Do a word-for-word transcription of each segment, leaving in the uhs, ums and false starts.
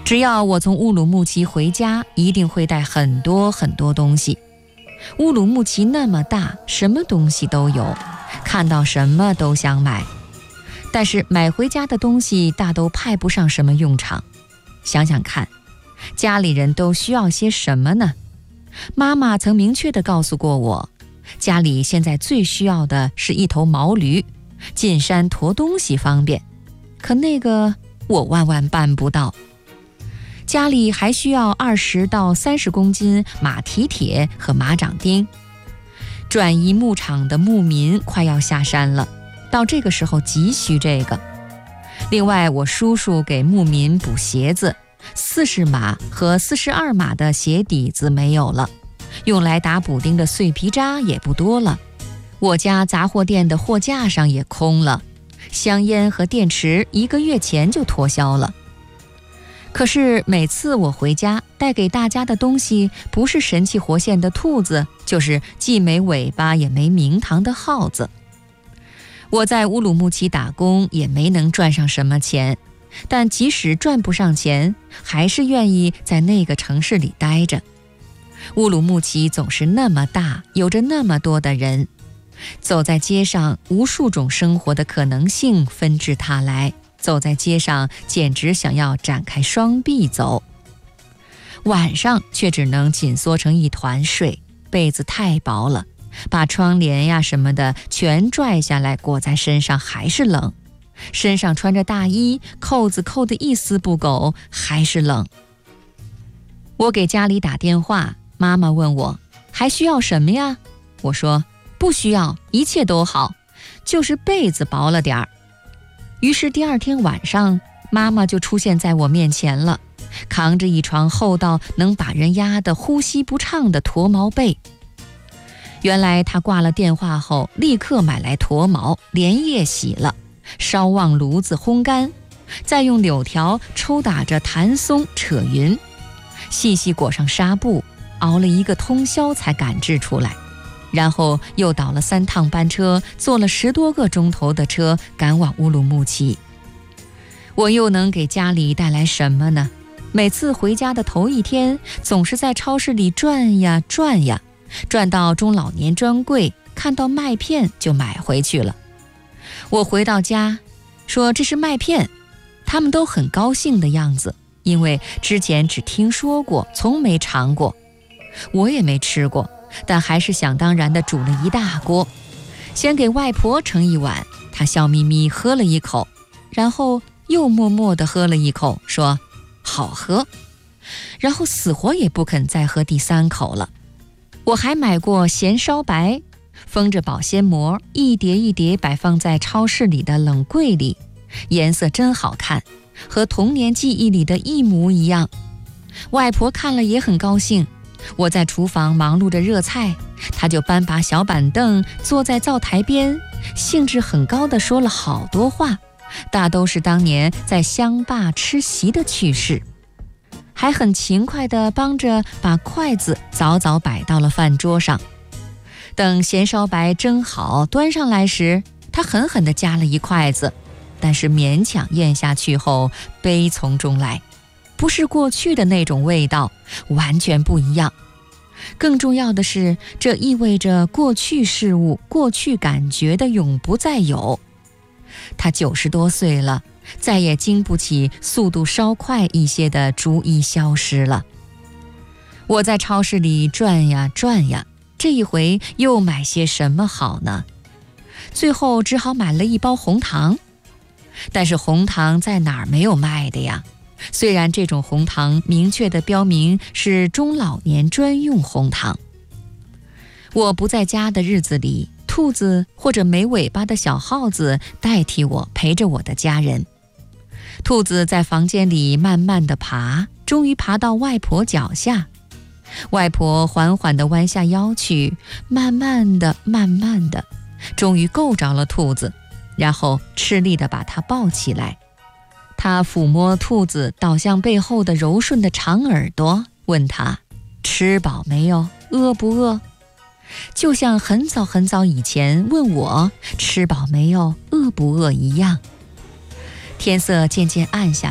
只要我从乌鲁木齐回家，一定会带很多很多东西。乌鲁木齐那么大，什么东西都有，看到什么都想买。但是买回家的东西大都派不上什么用场。想想看，家里人都需要些什么呢？妈妈曾明确地告诉过我，家里现在最需要的是一头毛驴，进山驮东西方便。可那个我万万办不到。家里还需要二十到三十公斤马蹄铁和马掌钉。转移牧场的牧民快要下山了，到这个时候急需这个。另外，我叔叔给牧民补鞋子，四十码和四十二码的鞋底子没有了，用来打补丁的碎皮渣也不多了。我家杂货店的货架上也空了，香烟和电池一个月前就脱销了。可是每次我回家带给大家的东西，不是神气活现的兔子，就是既没尾巴也没名堂的耗子。我在乌鲁木齐打工也没能赚上什么钱，但即使赚不上钱，还是愿意在那个城市里待着。乌鲁木齐总是那么大，有着那么多的人，走在街上，无数种生活的可能性纷至沓来，走在街上简直想要展开双臂走。晚上却只能紧缩成一团睡，被子太薄了，把窗帘呀什么的全拽下来裹在身上还是冷，身上穿着大衣，扣子扣得一丝不苟，还是冷。我给家里打电话，妈妈问我还需要什么呀？我说不需要，一切都好，就是被子薄了点儿。于是第二天晚上，妈妈就出现在我面前了，扛着一床厚到能把人压得呼吸不畅的驼毛被。原来她挂了电话后，立刻买来驼毛，连夜洗了，烧旺炉子烘干，再用柳条抽打着弹松扯匀，细细裹上纱布，熬了一个通宵才赶制出来。然后又倒了三趟班车，坐了十多个钟头的车赶往乌鲁木齐。我又能给家里带来什么呢？每次回家的头一天，总是在超市里转呀转呀，转到中老年专柜，看到麦片就买回去了。我回到家说这是麦片，他们都很高兴的样子，因为之前只听说过，从没尝过。我也没吃过，但还是想当然地煮了一大锅，先给外婆盛一碗，她笑眯眯喝了一口，然后又默默地喝了一口，说好喝，然后死活也不肯再喝第三口了。我还买过咸烧白，封着保鲜膜，一叠一叠摆放在超市里的冷柜里，颜色真好看，和童年记忆里的一模一样。外婆看了也很高兴。我在厨房忙碌着热菜，她就搬把小板凳坐在灶台边，兴致很高地说了好多话，大都是当年在乡坝吃席的趣事，还很勤快地帮着把筷子早早摆到了饭桌上。等咸烧白蒸好端上来时，她狠狠地夹了一筷子，但是勉强咽下去后，悲从中来，不是过去的那种味道，完全不一样。更重要的是，这意味着过去事物、过去感觉的永不再有。他九十多岁了，再也经不起速度稍快一些的逐一消失了。我在超市里转呀转呀，这一回又买些什么好呢？最后只好买了一包红糖。但是红糖在哪儿没有卖的呀？虽然这种红糖明确地标明是中老年专用红糖。我不在家的日子里，兔子或者没尾巴的小耗子代替我陪着我的家人。兔子在房间里慢慢地爬，终于爬到外婆脚下。外婆缓缓地弯下腰去，慢慢地慢慢地，终于够着了兔子，然后吃力地把它抱起来。他抚摸兔子倒向背后的柔顺的长耳朵，问他吃饱没有，饿不饿，就像很早很早以前问我吃饱没有，饿不饿一样。天色渐渐暗下来，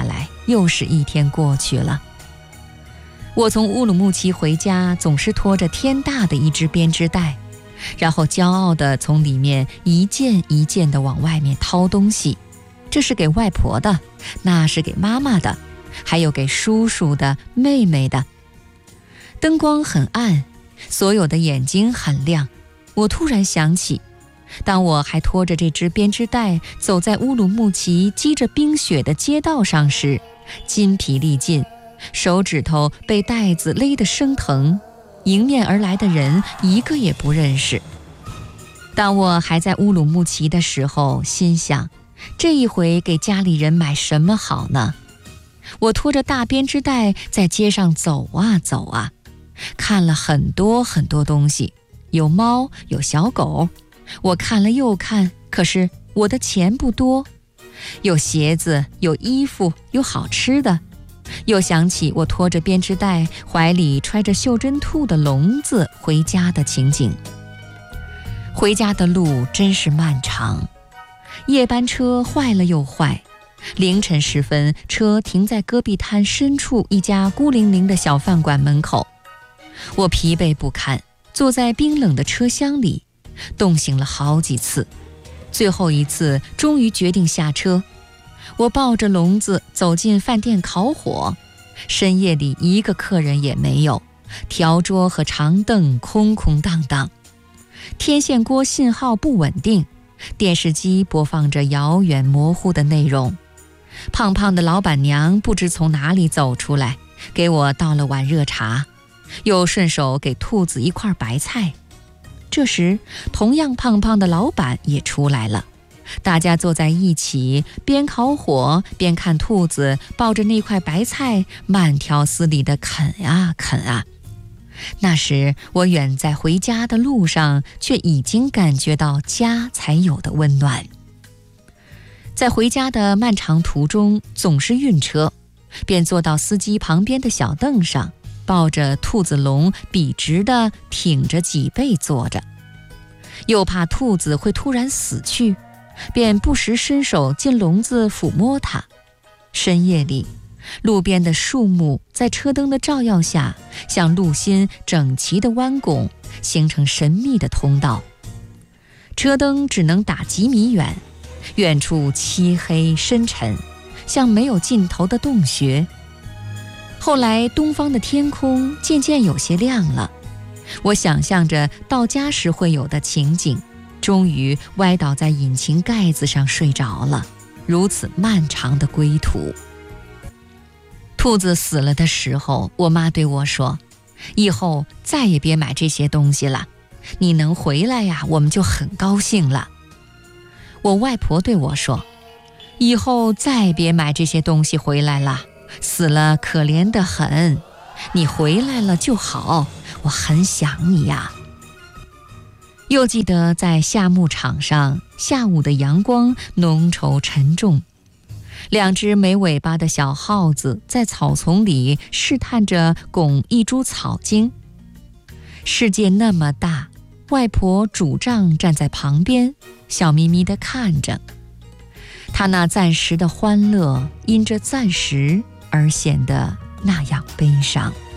又是一天过去了。我从乌鲁木齐回家，总是拖着天大的一只编织袋，然后骄傲地从里面一件一件地往外面掏东西，这是给外婆的，那是给妈妈的，还有给叔叔的、妹妹的。灯光很暗，所有的眼睛很亮。我突然想起，当我还拖着这只编织袋走在乌鲁木齐积着冰雪的街道上时，筋疲力尽，手指头被袋子勒得生疼，迎面而来的人一个也不认识。当我还在乌鲁木齐的时候，心想，这一回给家里人买什么好呢？我拖着大编织袋在街上走啊走啊，看了很多很多东西，有猫，有小狗，我看了又看，可是我的钱不多，有鞋子，有衣服，有好吃的。又想起我拖着编织袋，怀里揣着袖珍兔的笼子回家的情景。回家的路真是漫长，夜班车坏了又坏，凌晨时分，车停在戈壁滩深处一家孤零零的小饭馆门口。我疲惫不堪，坐在冰冷的车厢里，冻醒了好几次，最后一次终于决定下车。我抱着笼子走进饭店烤火，深夜里一个客人也没有，条桌和长凳空空荡荡，天线锅信号不稳定，电视机播放着遥远模糊的内容。胖胖的老板娘不知从哪里走出来，给我倒了碗热茶，又顺手给兔子一块白菜。这时同样胖胖的老板也出来了，大家坐在一起，边烤火边看兔子抱着那块白菜慢条斯理地啃啊啃啊。那时我远在回家的路上，却已经感觉到家才有的温暖。在回家的漫长途中总是晕车，便坐到司机旁边的小凳上，抱着兔子笼笔直地挺着脊背坐着，又怕兔子会突然死去，便不时伸手进笼子抚摸它。深夜里，路边的树木在车灯的照耀下，像路心整齐的弯拱，形成神秘的通道。车灯只能打几米远，远处漆黑深沉，像没有尽头的洞穴。后来东方的天空渐渐有些亮了，我想象着到家时会有的情景，终于歪倒在引擎盖子上睡着了。如此漫长的归途。兔子死了的时候，我妈对我说，以后再也别买这些东西了，你能回来呀，我们就很高兴了。我外婆对我说，以后再别买这些东西回来了，死了可怜得很，你回来了就好，我很想你呀。又记得在夏牧场上，下午的阳光浓稠沉重，两只没尾巴的小耗子在草丛里试探着拱一株草茎。世界那么大，外婆拄杖站在旁边，笑眯眯地看着。她那暂时的欢乐，因着暂时而显得那样悲伤。